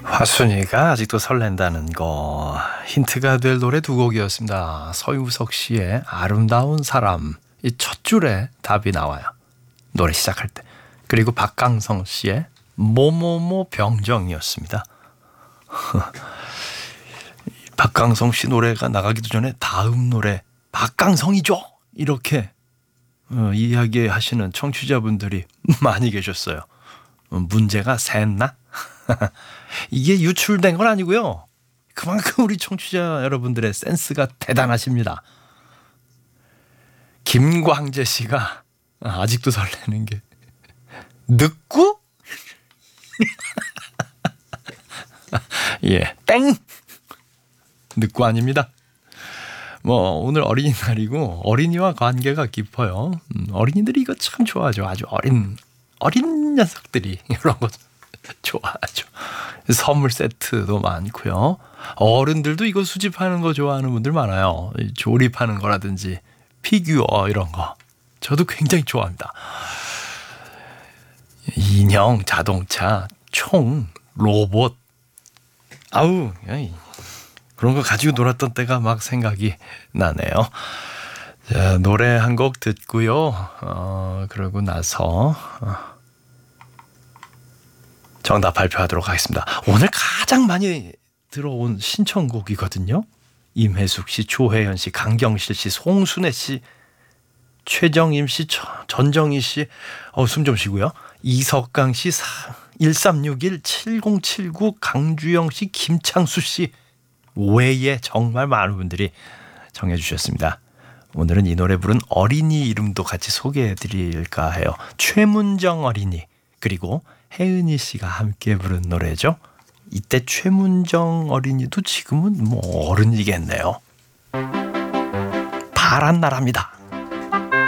화순이가 아직도 설렌다는 거 힌트가 될 노래 두 곡이었습니다. 서유석 씨의 아름다운 사람, 이 첫 줄에 답이 나와요. 노래 시작할 때. 그리고 박강성 씨의 뭐뭐뭐 병정이었습니다. 박강성 씨 노래가 나가기도 전에 다음 노래 박강성이죠? 이렇게 이야기하시는 청취자분들이 많이 계셨어요. 문제가 샜나? 이게 유출된 건 아니고요. 그만큼 우리 청취자 여러분들의 센스가 대단하십니다. 김광재 씨가 아직도 설레는 게 늑구? 예, 땡! 늑구 아닙니다. 오늘 어린이날이고 어린이와 관계가 깊어요. 어린이들이 이거 참 좋아하죠. 아주 어린 녀석들이 이런 거 좋아하죠. 선물 세트도 많고요. 어른들도 이거 수집하는 거 좋아하는 분들 많아요. 조립하는 거라든지 피규어 이런 거 저도 굉장히 좋아합니다. 인형, 자동차, 총, 로봇, 아우 그런 거 가지고 놀았던 때가 막 생각이 나네요. 자, 노래 한 곡 듣고요. 그러고 나서 정답 발표하도록 하겠습니다. 오늘 가장 많이 들어온 신청곡이거든요. 임혜숙 씨, 조혜연 씨, 강경실 씨, 송순애 씨, 최정임 씨, 전정희 씨, 숨 좀 쉬고요. 이석강 씨, 1361, 7079, 강주영 씨, 김창수 씨 외에 정말 많은 분들이 정해 주셨습니다. 오늘은 이 노래 부른 어린이 이름도 같이 소개해 드릴까 해요. 최문정 어린이, 그리고 혜은이 씨가 함께 부른 노래죠. 이때 최문정 어린이도 지금은 어른이겠네요. 파란 나라입니다.